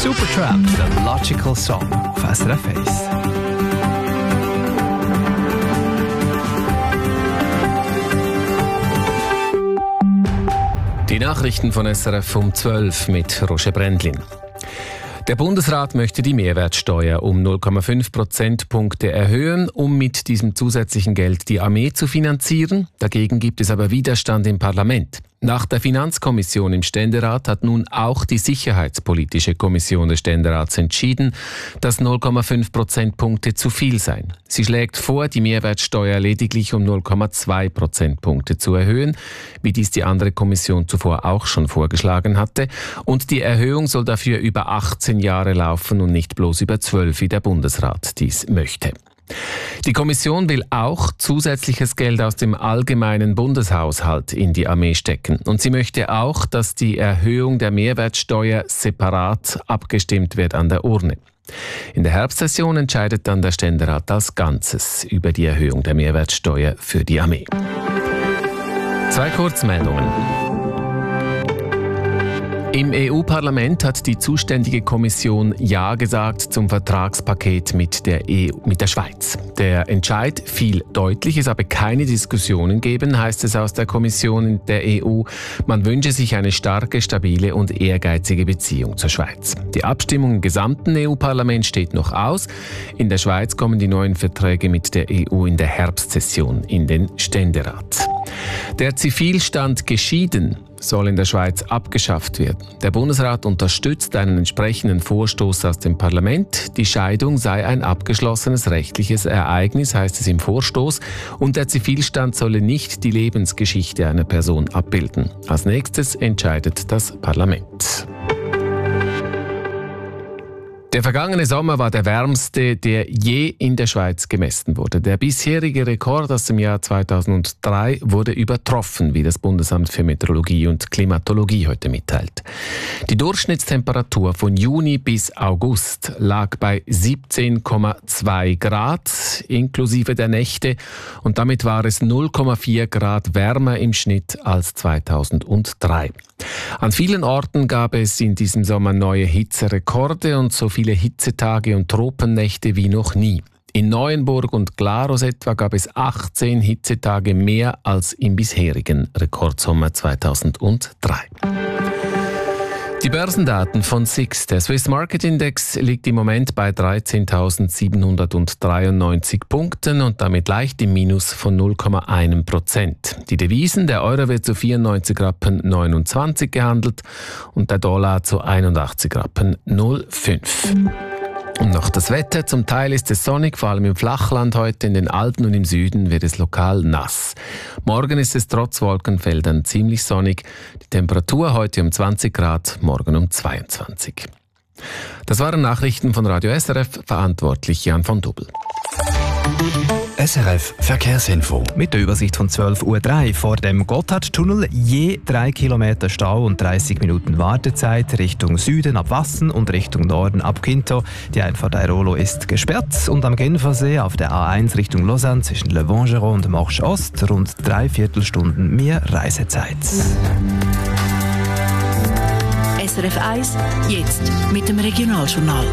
Supertramp, The Logical Song auf SRF 1. Die Nachrichten von SRF um 12 mit Roger Brändlin. Der Bundesrat möchte die Mehrwertsteuer um 0,5 Prozentpunkte erhöhen, um mit diesem zusätzlichen Geld die Armee zu finanzieren. Dagegen gibt es aber Widerstand im Parlament. Nach der Finanzkommission im Ständerat hat nun auch die Sicherheitspolitische Kommission des Ständerats entschieden, dass 0,5 Prozentpunkte zu viel seien. Sie schlägt vor, die Mehrwertsteuer lediglich um 0,2 Prozentpunkte zu erhöhen, wie dies die andere Kommission zuvor auch schon vorgeschlagen hatte. Und die Erhöhung soll dafür über 18 Jahre laufen und nicht bloß über 12, wie der Bundesrat dies möchte. Die Kommission will auch zusätzliches Geld aus dem allgemeinen Bundeshaushalt in die Armee stecken. Und sie möchte auch, dass die Erhöhung der Mehrwertsteuer separat abgestimmt wird an der Urne. In der Herbstsession entscheidet dann der Ständerat als Ganzes über die Erhöhung der Mehrwertsteuer für die Armee. 2 Kurzmeldungen. Im EU-Parlament hat die zuständige Kommission Ja gesagt zum Vertragspaket mit der Schweiz. Der Entscheid fiel deutlich, es habe keine Diskussionen geben, heißt es aus der Kommission der EU. Man wünsche sich eine starke, stabile und ehrgeizige Beziehung zur Schweiz. Die Abstimmung im gesamten EU-Parlament steht noch aus. In der Schweiz kommen die neuen Verträge mit der EU in der Herbstsession in den Ständerat. Der Zivilstand geschieden soll in der Schweiz abgeschafft werden. Der Bundesrat unterstützt einen entsprechenden Vorstoß aus dem Parlament. Die Scheidung sei ein abgeschlossenes rechtliches Ereignis, heißt es im Vorstoß, und der Zivilstand solle nicht die Lebensgeschichte einer Person abbilden. Als nächstes entscheidet das Parlament. Der vergangene Sommer war der wärmste, der je in der Schweiz gemessen wurde. Der bisherige Rekord aus dem Jahr 2003 wurde übertroffen, wie das Bundesamt für Meteorologie und Klimatologie heute mitteilt. Die Durchschnittstemperatur von Juni bis August lag bei 17,2 Grad inklusive der Nächte und damit war es 0,4 Grad wärmer im Schnitt als 2003. An vielen Orten gab es in diesem Sommer neue Hitzerekorde und so viele Hitzetage und Tropennächte wie noch nie. In Neuenburg und Glarus etwa gab es 18 Hitzetage mehr als im bisherigen Rekordsommer 2003. Die Börsendaten von SIX. Der Swiss Market Index liegt im Moment bei 13.793 Punkten und damit leicht im Minus von 0,1%. Die Devisen, der Euro wird zu 94,29 Rappen gehandelt und der Dollar zu 81,05 Rappen. Und noch das Wetter. Zum Teil ist es sonnig, vor allem im Flachland heute, in den Alpen und im Süden wird es lokal nass. Morgen ist es trotz Wolkenfeldern ziemlich sonnig. Die Temperatur heute um 20 Grad, morgen um 22. Das waren Nachrichten von Radio SRF, verantwortlich Jan von Doubel. SRF Verkehrsinfo. Mit der Übersicht von 12.03 Uhr vor dem Gotthardtunnel je 3 Kilometer Stau und 30 Minuten Wartezeit Richtung Süden ab Wassen und Richtung Norden ab Quinto. Die Einfahrt Airolo ist gesperrt und am Genfersee auf der A1 Richtung Lausanne zwischen Le Vangeron und Morges Ost rund 3/4 Stunden mehr Reisezeit. SRF 1, jetzt mit dem Regionaljournal.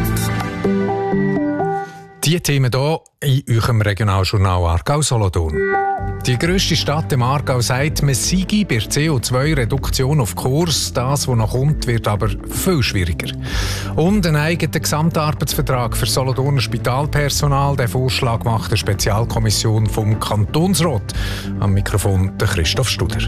Die Themen hier in eurem Regionaljournal Aargau-Solothurn. Die grösste Stadt im Aargau sagt, man sei bei der CO2-Reduktion auf Kurs. Das, was noch kommt, wird aber viel schwieriger. Und ein eigener Gesamtarbeitsvertrag für Solothurner Spitalpersonal. Der Vorschlag macht eine Spezialkommission vom Kantonsrat. Am Mikrofon der Christoph Studer.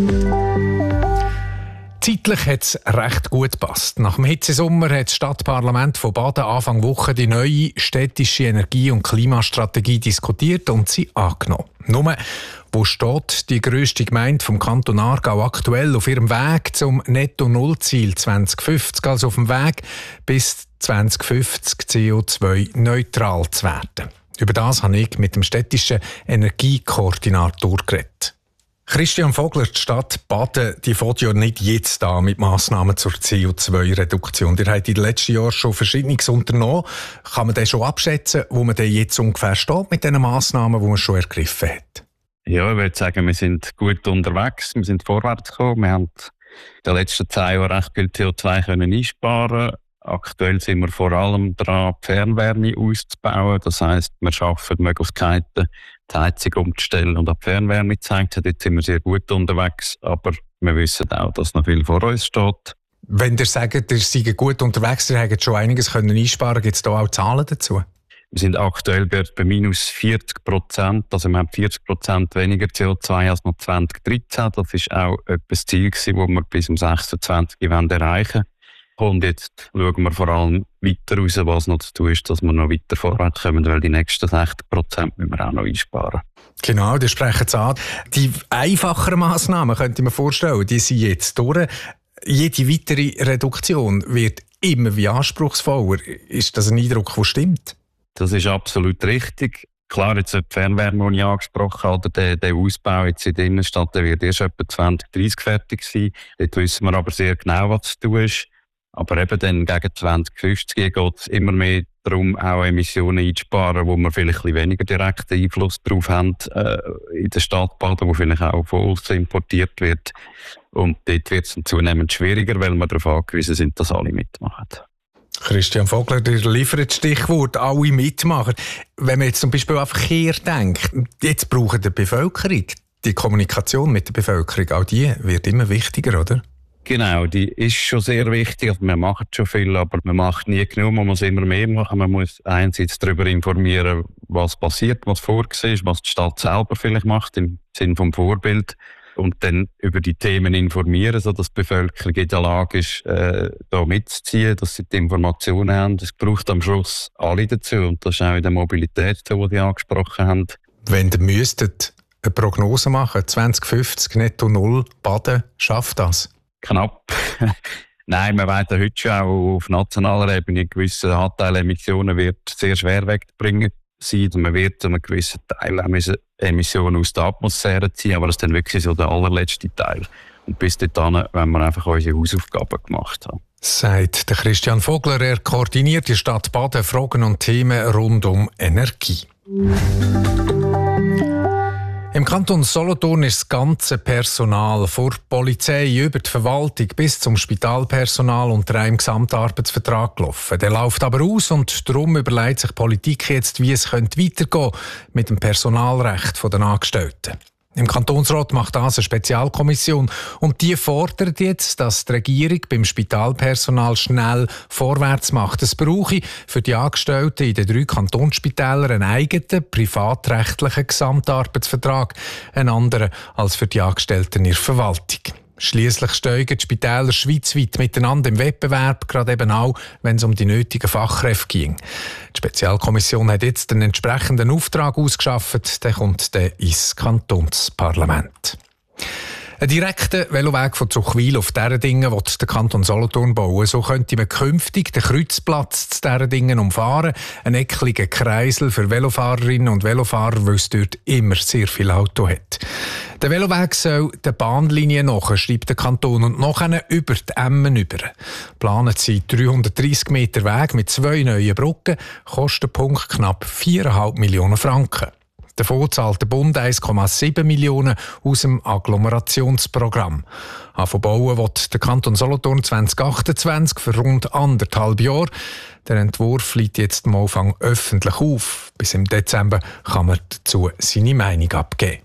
Zeitlich hat es recht gut gepasst. Nach dem Hitzesommer hat das Stadtparlament von Baden Anfang Woche die neue städtische Energie- und Klimastrategie diskutiert und sie angenommen. Nur, wo steht die grösste Gemeinde vom Kanton Aargau aktuell auf ihrem Weg zum Netto-Null-Ziel 2050, also auf dem Weg bis 2050 CO2-neutral zu werden? Über das habe ich mit dem städtischen Energiekoordinator geredet. Christian Vogler, die Stadt Baden, die fängt ja nicht jetzt an mit Massnahmen zur CO2-Reduktion. Ihr habt in den letzten Jahren schon Verschiedenes unternommen. Kann man das schon abschätzen, wo man denn jetzt ungefähr steht mit den Massnahmen, die man schon ergriffen hat? Ja, ich würde sagen, wir sind gut unterwegs. Wir sind vorwärts gekommen. Wir haben in den letzten 10 Jahren recht viel CO2 einsparen. Aktuell sind wir vor allem dran, die Fernwärme auszubauen. Das heisst, wir schaffen Möglichkeiten, die Heizung umzustellen und an die Fernwärme zu heizen. Dort sind wir sehr gut unterwegs, aber wir wissen auch, dass noch viel vor uns steht. Wenn ihr sagt, ihr seid gut unterwegs, ihr habt schon einiges einsparen, gibt es da auch Zahlen dazu? Wir sind aktuell bei minus 40%, also wir haben 40% weniger CO2 als noch 2013. Das war auch etwas Ziel, das wir bis zum 26. erreichen wollen. Und jetzt schauen wir vor allem weiter raus, was noch zu tun ist, dass wir noch weiter vorwärts kommen, weil die nächsten 60% müssen wir auch noch einsparen. Genau, die sprechen es an. Die einfacheren Massnahmen, könnte ich mir vorstellen, die sind jetzt durch. Jede weitere Reduktion wird immer wie anspruchsvoller. Ist das ein Eindruck, der stimmt? Das ist absolut richtig. Klar, jetzt die Fernwärme, die ich angesprochen habe, der Ausbau jetzt in der Innenstadt, der wird erst etwa 2030 fertig sein. Dort wissen wir aber sehr genau, was zu tun ist. Aber eben dann gegen 2050 geht es immer mehr darum, auch Emissionen einzusparen, wo wir vielleicht ein bisschen weniger direkten Einfluss darauf haben in der Stadtbahn, wo vielleicht auch von uns importiert wird. Und dort wird es dann zunehmend schwieriger, weil wir darauf angewiesen sind, dass alle mitmachen. Christian Vogler, der liefert das Stichwort, alle mitmachen. Wenn man jetzt zum Beispiel an Verkehr denkt, jetzt braucht die Bevölkerung, die Kommunikation mit der Bevölkerung, auch die wird immer wichtiger, oder? Genau, die ist schon sehr wichtig. Also wir machen schon viel, aber man macht nie genug. Man muss immer mehr machen. Man muss einerseits darüber informieren, was passiert, was vorgesehen ist, was die Stadt selber vielleicht macht, im Sinne vom Vorbild. Und dann über die Themen informieren, sodass die Bevölkerung in der Lage ist, da mitzuziehen, dass sie die Informationen haben. Es braucht am Schluss alle dazu. Und das ist auch in der Mobilität, die Sie angesprochen haben. Wenn ihr müsstet eine Prognose machen, 2050 netto null, Baden, schafft das? Knapp. Nein, wir weisen heute schon auch auf nationaler Ebene gewisse Anteile Emissionen wird sehr schwer wegbringen sein. Man wird einen gewissen Teil auch Emissionen aus der Atmosphäre ziehen, aber das ist dann wirklich so der allerletzte Teil. Und bis dahin, wenn wir einfach unsere Hausaufgaben gemacht haben. Sagt der Christian Vogler, er koordiniert die Stadt Baden Fragen und Themen rund um Energie. Im Kanton Solothurn ist das ganze Personal, von der Polizei über die Verwaltung bis zum Spitalpersonal unter einem Gesamtarbeitsvertrag gelaufen. Der läuft aber aus und darum überlegt sich die Politik jetzt, wie es weitergehen könnte mit dem Personalrecht der Angestellten. Im Kantonsrat macht das eine Spezialkommission und die fordert jetzt, dass die Regierung beim Spitalpersonal schnell vorwärts macht. Es brauche für die Angestellten in den 3 Kantonsspitälern einen eigenen privatrechtlichen Gesamtarbeitsvertrag, einen anderen als für die Angestellten in der Verwaltung. Schliesslich steigen die Spitäler schweizweit miteinander im Wettbewerb, gerade eben auch, wenn es um die nötigen Fachkräfte ging. Die Spezialkommission hat jetzt einen entsprechenden Auftrag ausgeschafft, der kommt dann ins Kantonsparlament. Ein direkter Veloweg von Zuchwil auf Däredingen will der Kanton Solothurn bauen. So könnte man künftig den Kreuzplatz zu Däredingen umfahren. Ein eckliger Kreisel für Velofahrerinnen und Velofahrer, weil es dort immer sehr viel Auto hat. Der Veloweg soll der Bahnlinie nach, schreibt der Kanton, und nachher über die Emmen über. Geplant sind 330 Meter Weg mit 2 neuen Brücken, Kostenpunkt knapp 4,5 Millionen Franken. Davon zahlt der Bund 1,7 Millionen aus dem Agglomerationsprogramm. Anfangen bauen wird der Kanton Solothurn 2028 für rund 1,5 Jahre. Der Entwurf liegt jetzt am Anfang öffentlich auf. Bis im Dezember kann man dazu seine Meinung abgeben.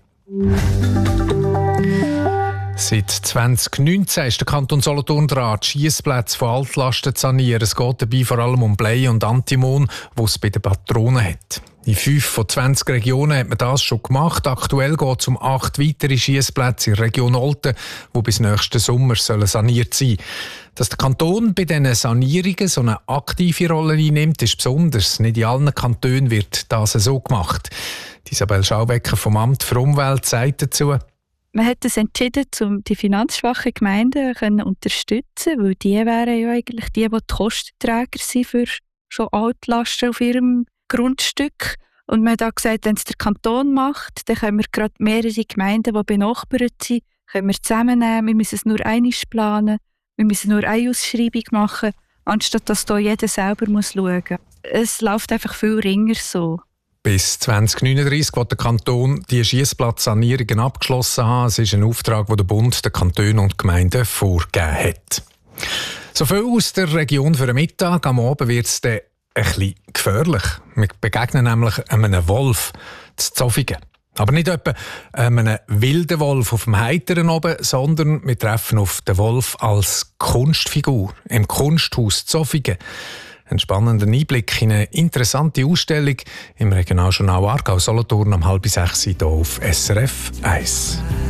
Seit 2019 ist der Kanton Solothurn dran, die Schiessplätze von Altlasten zu sanieren. Es geht dabei vor allem um Blei und Antimon, die es bei den Patronen hat. In 5 von 20 Regionen hat man das schon gemacht. Aktuell geht es um 8 weitere Schiessplätze in der Region Olten, die bis nächsten Sommer saniert sein sollen. Dass der Kanton bei diesen Sanierungen so eine aktive Rolle einnimmt, ist besonders. Nicht in allen Kantonen wird das so gemacht. Isabel Schaubecker vom Amt für Umwelt sagt dazu: Man hat es entschieden, um die finanzschwachen Gemeinden unterstützen, weil die wären ja eigentlich die Kostenträger sind für schon Altlasten auf ihrem Grundstück. Und man hat auch gesagt, wenn es der Kanton macht, dann können wir gerade mehrere Gemeinden, die benachbart sind, können wir zusammennehmen. Wir müssen es nur einmal planen, wir müssen nur eine Ausschreibung machen, anstatt dass da jeder selber muss schauen muss. Es läuft einfach viel ringer so. Bis 2039 wird der Kanton die Schiessplatzsanierungen abgeschlossen haben. Es ist ein Auftrag, den der Bund den Kantonen und Gemeinden vorgegeben hat. So viel aus der Region für den Mittag. Am Abend wird es dann ein bisschen gefährlich. Wir begegnen nämlich einem Wolf zu Zofingen. Aber nicht etwa einem wilden Wolf auf dem Heiteren oben, sondern wir treffen auf den Wolf als Kunstfigur im Kunsthaus Zofingen. Ein spannender Einblick in eine interessante Ausstellung im Regionaljournal Aargau Solothurn um 5:30 hier auf SRF 1.